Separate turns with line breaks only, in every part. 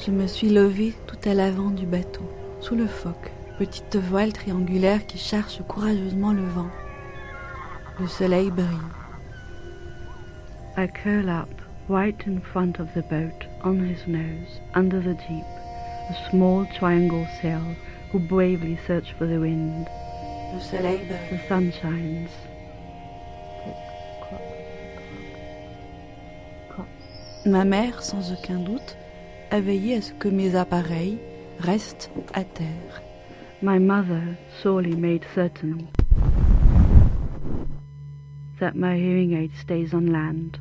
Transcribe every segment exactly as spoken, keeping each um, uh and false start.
Je me suis levée tout à l'avant du bateau, sous le foc, petite voile triangulaire qui cherche courageusement le vent. Le soleil brille.
I curl up right in front of the boat, on his nose, under the jeep, a small triangle sail who bravely search for the wind.
Le soleil brille.
The sun shines.
Ma mère, sans aucun doute, a veillé à ce que mes appareils restent à terre.
My mother sorely made certain that my hearing aid stays on land.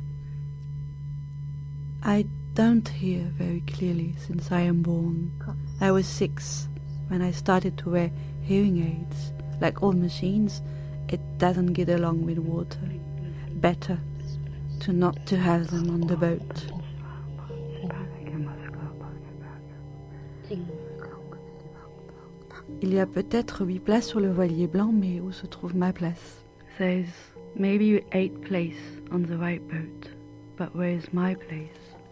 I don't hear very clearly since I am born. I was six when I started to wear hearing aids. Like all machines, it doesn't get along with water. Better to not to have them on the boat. Il y a peut-être huit places sur le voilier blanc, mais où se trouve ma place?
There's maybe eight place on the right boat, but where is my place?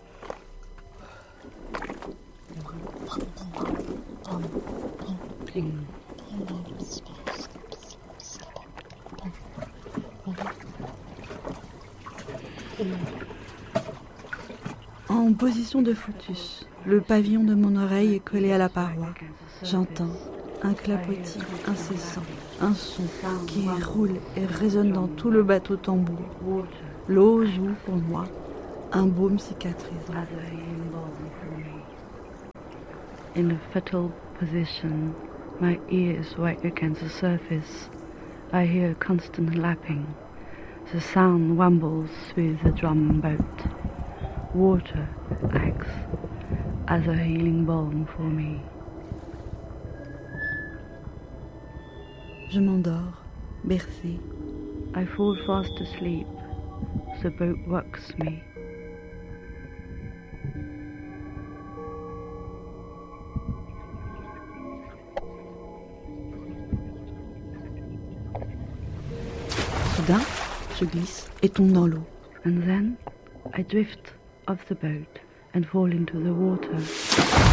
En position de foutus, le pavillon de mon oreille est collé à la paroi. J'entends un clapotis incessant, un son qui roule et résonne dans tout le bateau tambour. L'eau joue pour moi un baume cicatrisant.
In a fetal position, my ears right against the surface. I hear constant lapping. The sound wambles through the drum boat. Water acts as a healing balm for me.
Je m'endors, bercée.
I fall fast asleep. The boat rocks me.
Soudain, je glisse et tombe dans l'eau.
And then I drift off the boat and fall into the water.